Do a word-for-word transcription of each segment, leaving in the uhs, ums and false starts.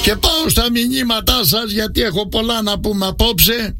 Και πάω στα μηνύματά σας, γιατί έχω πολλά να πούμε απόψε.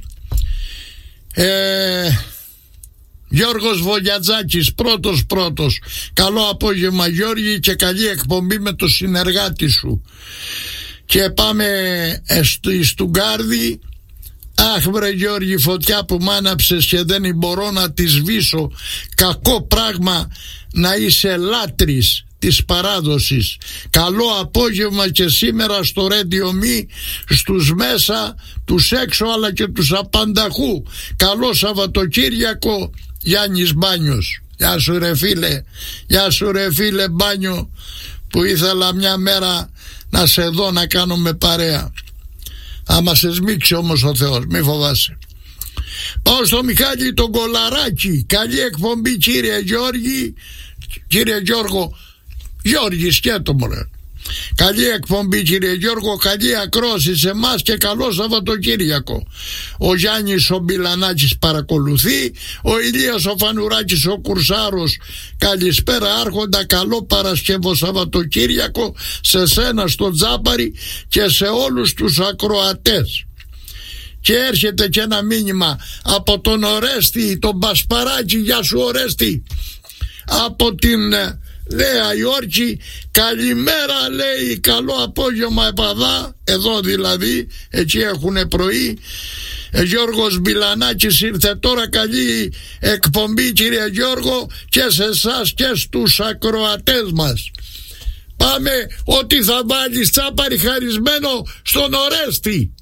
ε, Γιώργος Βογιατζάκης, πρώτος πρώτος. Καλό απόγευμα Γιώργη και καλή εκπομπή με το συνεργάτη σου. Και πάμε στη Στουγκάρδη. Αχ βρε Γιώργη, φωτιά που μ' άναψες και δεν μπορώ να τη σβήσω. Κακό πράγμα να είσαι λάτρης της παράδοσης. Καλό απόγευμα και σήμερα στο Radio Me, στους μέσα, τους έξω αλλά και τους απανταχού. Καλό Σαββατοκύριακο, Γιάννης Μπάνιος. Γεια σου ρε φίλε, γεια σου ρε φίλε Μπάνιο, που ήθελα μια μέρα να σε δω να κάνουμε παρέα. Άμα σε σμίξει όμως ο Θεός, μη φοβάσαι. Πάω στο Μιχάλη τον Κολαράκη. Καλή εκπομπή κύριε Γιώργη. Κύριε Γιώργο, Γιώργη σκέτο μωρέ. Καλή εκπομπή κύριε Γιώργο, καλή ακρόαση σε εμάς και καλό Σαββατοκύριακο. Ο Γιάννης ο Μπιλανάκης παρακολουθεί. Ο Ηλίας ο Φανουράκης ο Κουρσάρος, καλησπέρα άρχοντα, καλό Παρασκευό Σαββατοκύριακο σε σένα στο Τζάπαρη και σε όλους τους ακροατές. Και έρχεται και ένα μήνυμα από τον Ορέστη, τον Μπασπαράκη. Γεια σου Ορέστη. Από την Νέα Υόρκη, καλημέρα λέει, καλό απόγευμα επαδά, εδώ δηλαδή, εκεί έχουνε πρωί. ε, Γιώργος Μπιλανάκης ήρθε τώρα, καλή εκπομπή κύριε Γιώργο και σε εσάς και στους ακροατές μας. Πάμε, ότι θα βάλεις Τσάπαρη χαρισμένο στον Ορέστη.